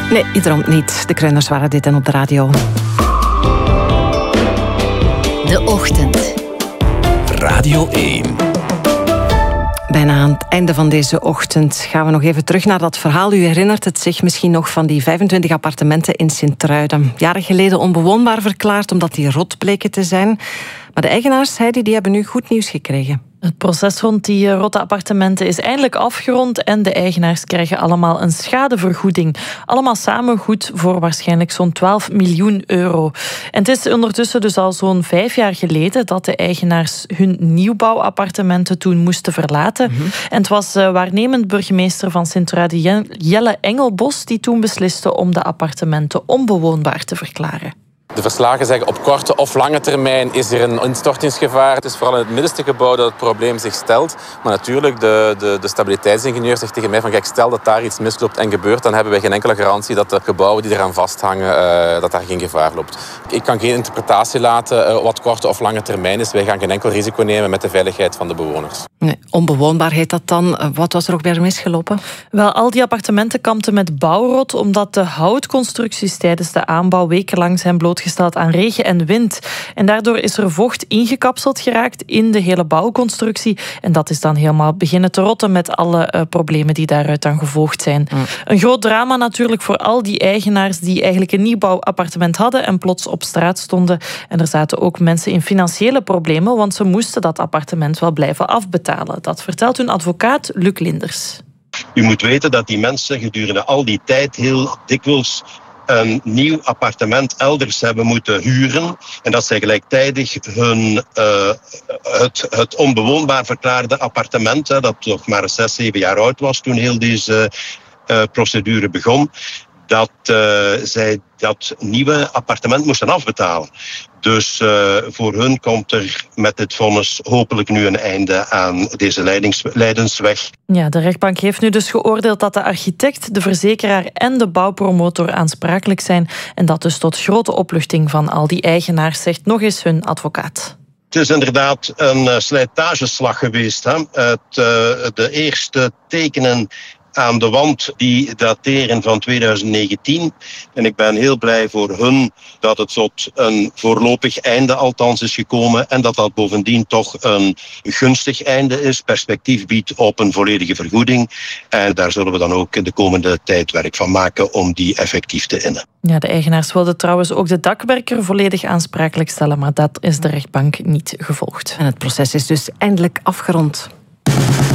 Nee, iedereen niet. De Kruiners waren dit en op de radio. De Ochtend. Radio 1. Bijna aan het einde van deze ochtend gaan we nog even terug naar dat verhaal. U herinnert het zich misschien nog van die 25 appartementen in Sint-Truiden. Jaren geleden onbewoonbaar verklaard omdat die rot bleken te zijn. Maar de eigenaars, Heidi, die hebben nu goed nieuws gekregen. Het proces rond die rotte appartementen is eindelijk afgerond en de eigenaars krijgen allemaal een schadevergoeding. Allemaal samen goed voor waarschijnlijk zo'n 12 miljoen euro. En het is ondertussen dus al zo'n 5 jaar geleden dat de eigenaars hun nieuwbouwappartementen toen moesten verlaten. En het was waarnemend burgemeester van Sint-Truiden, Jelle Engelbos, die toen besliste om de appartementen onbewoonbaar te verklaren. De verslagen zeggen op korte of lange termijn is er een instortingsgevaar. Het is vooral in het middenste gebouw dat het probleem zich stelt. Maar natuurlijk, de stabiliteitsingenieur zegt tegen mij van kijk, stel dat daar iets misloopt en gebeurt, dan hebben wij geen enkele garantie dat de gebouwen die eraan vasthangen, dat daar geen gevaar loopt. Ik kan geen interpretatie laten wat korte of lange termijn is. Wij gaan geen enkel risico nemen met de veiligheid van de bewoners. Nee, onbewoonbaar heet dat dan. Wat was er ook weer misgelopen? Wel, al die appartementen kampten met bouwrot omdat de houtconstructies tijdens de aanbouw wekenlang zijn blootgesteld aan regen en wind. En daardoor is er vocht ingekapseld geraakt in de hele bouwconstructie. En dat is dan helemaal beginnen te rotten met alle problemen die daaruit dan gevolgd zijn. Een groot drama natuurlijk voor al die eigenaars die eigenlijk een nieuwbouwappartement hadden en plots op straat stonden. En er zaten ook mensen in financiële problemen, want ze moesten dat appartement wel blijven afbetalen. Dat vertelt hun advocaat Luc Linders. U moet weten dat die mensen gedurende al die tijd heel dikwijls een nieuw appartement elders hebben moeten huren en dat zij gelijktijdig het onbewoonbaar verklaarde appartement, dat nog maar 6, 7 jaar oud was toen heel deze procedure begon, dat zij dat nieuwe appartement moesten afbetalen. Dus voor hun komt er met dit vonnis hopelijk nu een einde aan deze lijdensweg. Ja, de rechtbank heeft nu dus geoordeeld dat de architect, de verzekeraar en de bouwpromotor aansprakelijk zijn. En dat dus tot grote opluchting van al die eigenaars, zegt nog eens hun advocaat. Het is inderdaad een slijtageslag geweest. Hè? De eerste tekenen aan de wand die dateren van 2019. En ik ben heel blij voor hun dat het tot een voorlopig einde althans is gekomen en dat bovendien toch een gunstig einde is. Perspectief biedt op een volledige vergoeding. En daar zullen we dan ook in de komende tijd werk van maken om die effectief te innen. Ja, de eigenaars wilden trouwens ook de dakwerker volledig aansprakelijk stellen, maar dat is de rechtbank niet gevolgd. En het proces is dus eindelijk afgerond.